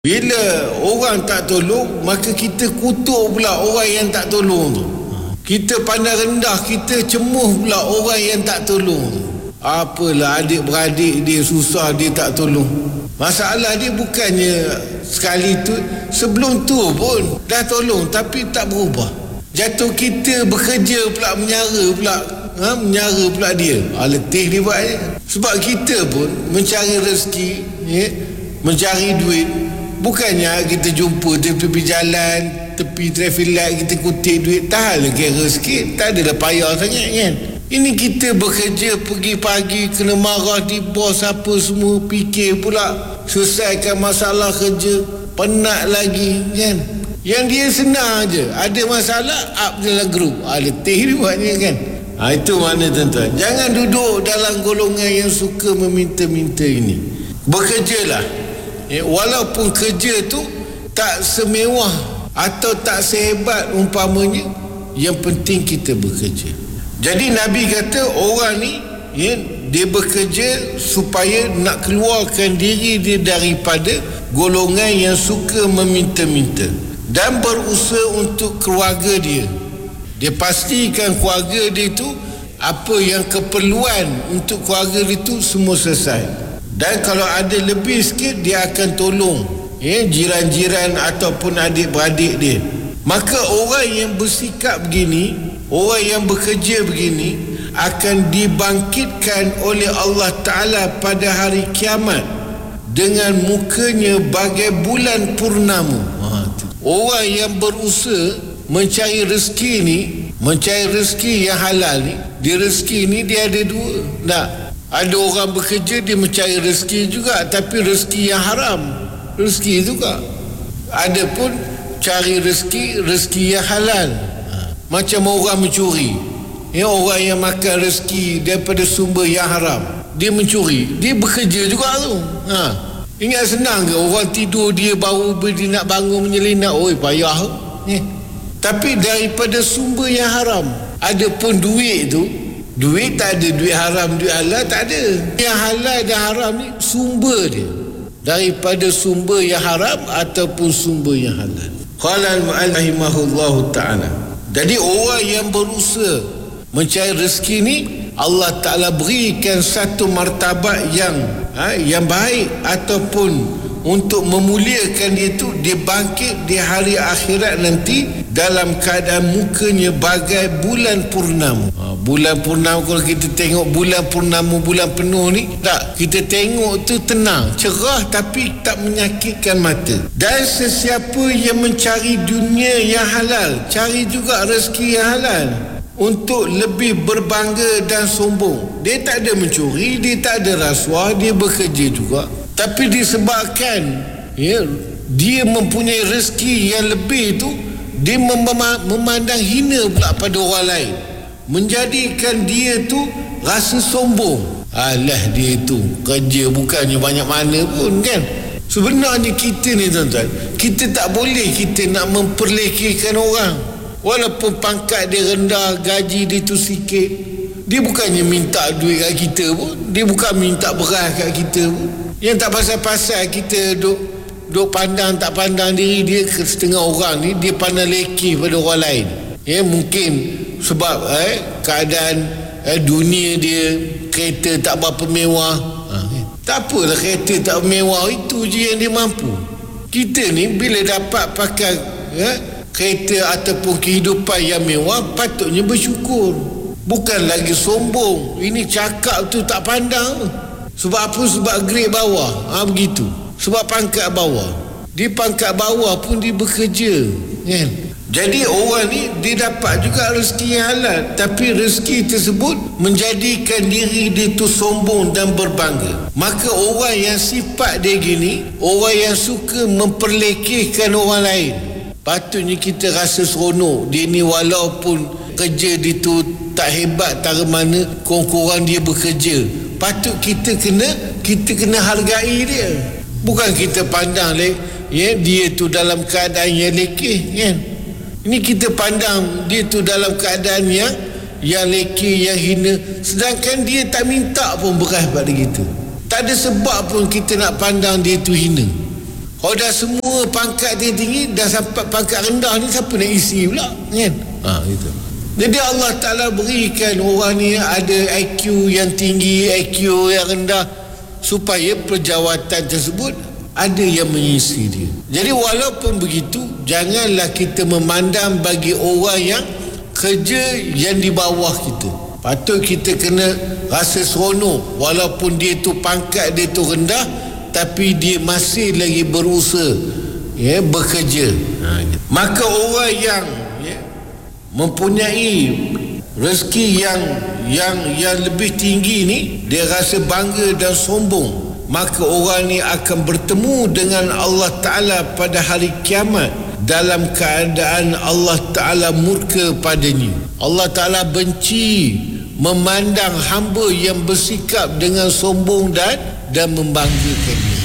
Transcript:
Bila orang tak tolong, maka kita kutuk pula orang yang tak tolong tu. Kita pandang rendah, kita cemuh pula orang yang tak tolong tu. Apalah adik-beradik dia susah, dia tak tolong. Masalah dia bukannya sekali tu, sebelum tu pun dah tolong tapi tak berubah. Jatuh kita bekerja pula menyara pula dia. Letih dia buat je. Sebab kita pun mencari rezeki, mencari duit. Bukannya kita jumpa tepi jalan, tepi traffic light, kita kutip duit, tahanlah kira sikit, tak adalah payah sangat kan. Ini kita bekerja pergi pagi, kena marah di bos apa semua, fikir pula selesaikan masalah kerja, penat lagi kan. Yang dia senang je, ada masalah up dalam grup, letih dia buatnya kan. Itu mana tuan-tuan, jangan duduk dalam golongan yang suka meminta-minta ini. Bekerjalah, walaupun kerja tu tak semewah atau tak sehebat umpamanya, yang penting kita bekerja. Jadi Nabi kata orang ni dia bekerja supaya nak keluarkan diri dia daripada golongan yang suka meminta-minta dan berusaha untuk keluarga dia. Dia pastikan keluarga dia itu apa yang keperluan untuk keluarga dia itu semua selesai. Dan kalau ada lebih sikit, dia akan tolong jiran-jiran ataupun adik-beradik dia. Maka orang yang bersikap begini, orang yang bekerja begini, akan dibangkitkan oleh Allah Ta'ala pada hari kiamat dengan mukanya bagai bulan purnama. Orang yang berusaha mencari rezeki ni, mencari rezeki yang halal ni, dia rezeki ni dia ada dua. Ada orang bekerja dia mencari rezeki juga, tapi rezeki yang haram, rezeki juga. Ada pun cari rezeki yang halal. Macam orang mencuri, orang yang makan rezeki daripada sumber yang haram, dia mencuri, dia bekerja juga tu. Ingat senang ke orang tidur dia baru dia nak bangun menyelinap, payah. Tapi daripada sumber yang haram. Ada pun duit tu, duit tak ada, duit haram, duit halal tak ada. Yang halal dan haram ni sumber dia daripada sumber yang haram ataupun sumber yang halal. Qala al-mu'allif rahimahullahu ta'ala. Jadi orang yang berusaha mencari rezeki ni, Allah Ta'ala berikan satu martabat yang baik, ataupun untuk memuliakan dia tu, dia bangkit di hari akhirat nanti dalam keadaan mukanya bagai bulan purnama. Bulan purnama, kalau kita tengok bulan purnama, bulan penuh ni, tak, kita tengok tu tenang, cerah, tapi tak menyakitkan mata. Dan sesiapa yang mencari dunia yang halal, cari juga rezeki yang halal untuk lebih berbangga dan sombong. Dia tak ada mencuri, dia tak ada rasuah, dia bekerja juga, tapi disebabkan dia mempunyai rezeki yang lebih tu, dia memandang hina pula pada orang lain, menjadikan dia tu rasa sombong. Alah, dia tu kerja bukannya banyak mana pun kan. Sebenarnya kita ni tuan-tuan, kita tak boleh kita nak memperlekehkan orang. Walaupun pangkat dia rendah, gaji dia tu sikit, dia bukannya minta duit kat kita pun, dia bukan minta beras kat kita pun. Yang tak pasal-pasal kita duk pandang tak pandang diri dia. Setengah orang ni dia pandang lekeh pada orang lain. Mungkin sebab keadaan dunia dia, kereta tak berapa mewah. Tak apalah kereta tak mewah, itu je yang dia mampu. Kita ni bila dapat pakai kereta ataupun kehidupan yang mewah, patutnya bersyukur, bukan lagi sombong. Ini cakap tu tak pandang. Sebab apa? Sebab grade bawah, begitu. Sebab pangkat bawah. Di pangkat bawah pun dia bekerja kan. Jadi orang ni dia dapat juga rezeki yang halal, tapi rezeki tersebut menjadikan diri dia tu sombong dan berbangga. Maka orang yang sifat dia gini, orang yang suka memperlekehkan orang lain, patutnya kita rasa seronok. Dia ni walaupun kerja dia tu tak hebat tak mana, kurang-kurang dia bekerja, patut kita kena hargai dia. Bukan kita pandang dia tu dalam keadaan yang lekeh kan. Ini kita pandang dia tu dalam keadaan yang lekeh, yang hina, sedangkan dia tak minta pun beras pada kita. Tak ada sebab pun kita nak pandang dia tu hina. Kalau dah semua pangkat tinggi, dah sampai pangkat rendah ni, siapa nak isi pula, kan? Gitu. Jadi Allah Ta'ala berikan orang ni ada IQ yang tinggi, IQ yang rendah, supaya perjawatan tersebut ada yang mengisi dia. Jadi walaupun begitu, janganlah kita memandang bagi orang yang kerja yang di bawah kita. Patut kita kena rasa seronok, walaupun dia tu pangkat dia tu rendah, tapi dia masih lagi berusaha, bekerja. Maka orang yang mempunyai rezeki yang lebih tinggi ni, dia rasa bangga dan sombong, maka orang ni akan bertemu dengan Allah Ta'ala pada hari kiamat dalam keadaan Allah Ta'ala murka padanya. Allah Ta'ala benci memandang hamba yang bersikap dengan sombong dan membanggakannya.